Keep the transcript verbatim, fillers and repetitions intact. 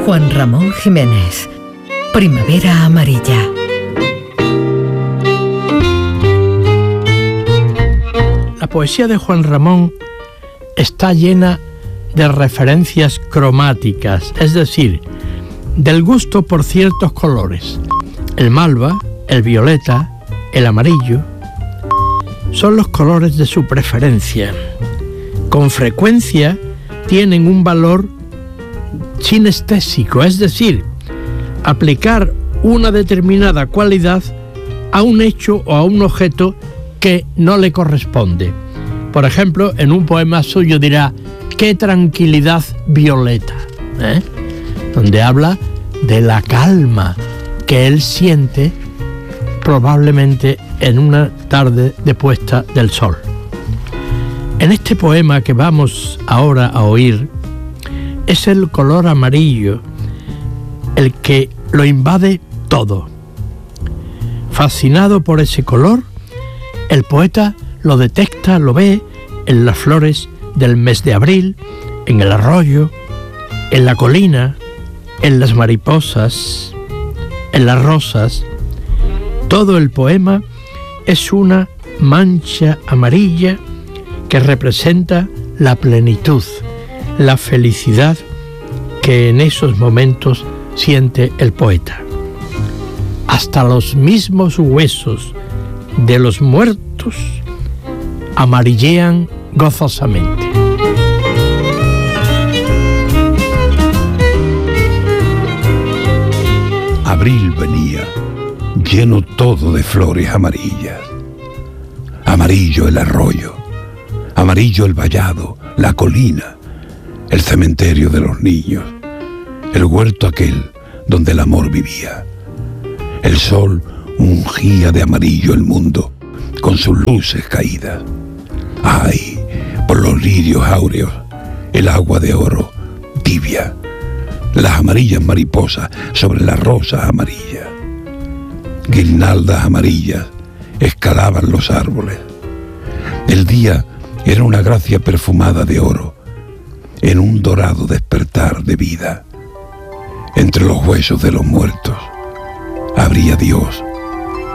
Juan Ramón Jiménez. Primavera amarilla. La poesía de Juan Ramón está llena de referencias cromáticas, es decir, del gusto por ciertos colores. El malva, el violeta, el amarillo, son los colores de su preferencia. Con frecuencia tienen un valor sinestésico, es decir, aplicar una determinada cualidad a un hecho o a un objeto que no le corresponde. Por ejemplo, en un poema suyo dirá: «Qué tranquilidad violeta», ¿eh? donde habla de la calma que él siente probablemente en una tarde de puesta del sol. En este poema que vamos ahora a oír, es el color amarillo el que lo invade todo. Fascinado por ese color, el poeta lo detecta, lo ve en las flores del mes de abril, en el arroyo, en la colina, en las mariposas, en las rosas. Todo el poema es una mancha amarilla que representa la plenitud, la felicidad que en esos momentos siente el poeta. Hasta los mismos huesos de los muertos amarillean gozosamente. Abril venía, lleno todo de flores amarillas. Amarillo el arroyo, amarillo el vallado, la colina, el cementerio de los niños, el huerto aquel donde el amor vivía. El sol ungía de amarillo el mundo con sus luces caídas. Ay, por los lirios áureos, el agua de oro tibia, las amarillas mariposas sobre las rosas amarillas. Guirnaldas amarillas escalaban los árboles. El día era una gracia perfumada de oro, en un dorado despertar de vida. Entre los huesos de los muertos abría Dios